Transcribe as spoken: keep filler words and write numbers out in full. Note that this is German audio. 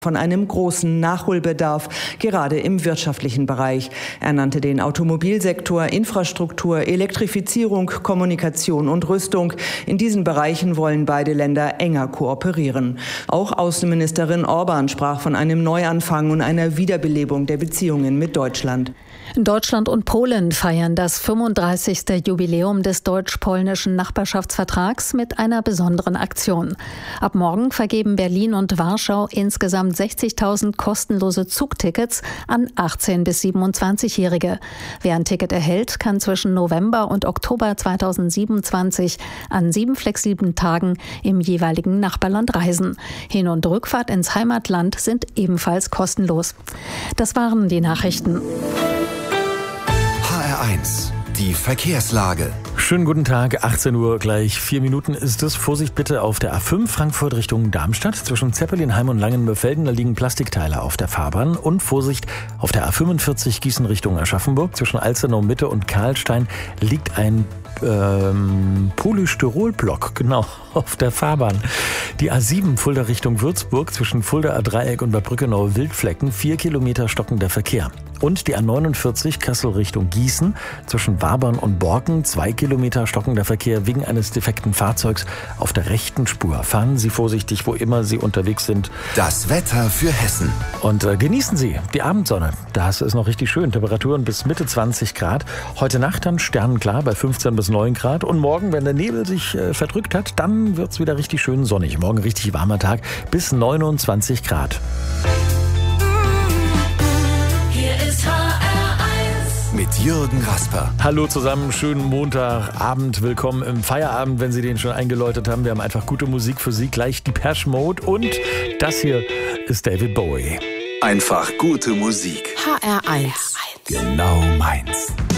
von einem großen Nachholbedarf, gerade im wirtschaftlichen Bereich. Er nannte den Automobilsektor, Infrastruktur, Elektrifizierung, Kommunikation und Rüstung. In diesen Bereichen wollen beide Länder enger kooperieren. Auch Außenministerin Orban sprach von einem Neuanfang und einer Wiederbelebung der Beziehungen mit Deutschland. Deutschland und Polen feiern das fünfunddreißigste Jubiläum des deutsch-polnischen Nachbarschaftsvertrags mit einer besonderen Aktion. Ab morgen vergeben Berlin und Warschau insgesamt sechzigtausend kostenlose Zugtickets an achtzehn- bis siebenundzwanzigjährige. Wer ein Ticket erhält, kann zwischen November und Oktober zweitausendsiebenundzwanzig an sieben flexiblen Tagen im jeweiligen Nachbarland reisen. Hin- und Rückfahrt ins Heimatland sind ebenfalls kostenlos. Das waren die Nachrichten. H R eins, die Verkehrslage. Schönen guten Tag, achtzehn Uhr, gleich vier Minuten ist es. Vorsicht bitte auf der A fünf Frankfurt Richtung Darmstadt. Zwischen Zeppelinheim und Langenmörfelden, da liegen Plastikteile auf der Fahrbahn. Und Vorsicht auf der A fünfundvierzig Gießen Richtung Aschaffenburg. Zwischen Alzenau Mitte und Karlstein liegt ein ähm, Polystyrolblock, genau, auf der Fahrbahn. Die A sieben Fulda Richtung Würzburg, zwischen Fulda A-Dreieck und Bad Brückenau Wildflecken, vier Kilometer stockender Verkehr. Und die A neunundvierzig Kassel Richtung Gießen, zwischen Wabern und Borken, zwei Kilometer stockender Verkehr wegen eines defekten Fahrzeugs auf der rechten Spur. Fahren Sie vorsichtig, wo immer Sie unterwegs sind. Das Wetter für Hessen. Und äh, genießen Sie die Abendsonne. Das ist noch richtig schön. Temperaturen bis Mitte zwanzig Grad. Heute Nacht dann sternenklar bei fünfzehn bis neun Grad. Und morgen, wenn der Nebel sich äh, verdrückt hat, dann wird's wieder richtig schön sonnig. Morgen richtig warmer Tag bis neunundzwanzig Grad. Mit Jürgen Rasper. Hallo zusammen, schönen Montagabend, willkommen im Feierabend, wenn Sie den schon eingeläutet haben. Wir haben einfach gute Musik für Sie, gleich Depeche Mode und das hier ist David Bowie. Einfach gute Musik. H R eins. Genau meins.